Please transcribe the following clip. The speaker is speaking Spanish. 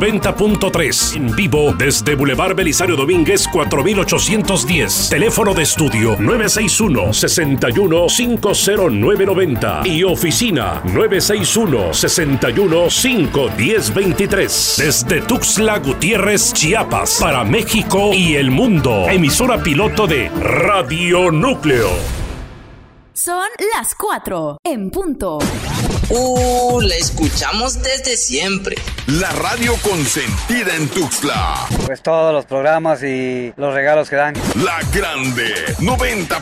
90.3. En vivo desde Boulevard Belisario Domínguez 4810. Teléfono de estudio 961-61-50990 y oficina 961-61-51023. Desde Tuxtla Gutiérrez, Chiapas, para México y el mundo. Emisora piloto de Radio Núcleo. Son las 4 en punto. La escuchamos desde siempre. La radio consentida en Tuxtla. Pues todos los programas y los regalos que dan. La Grande 90.3.